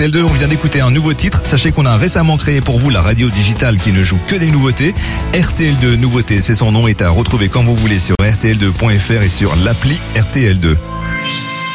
RTL2, on vient d'écouter un nouveau titre. Sachez qu'on a récemment créé pour vous la radio digitale qui ne joue que des nouveautés. RTL2 Nouveautés, c'est son nom, est à retrouver quand vous voulez sur rtl2.fr et sur l'appli RTL2.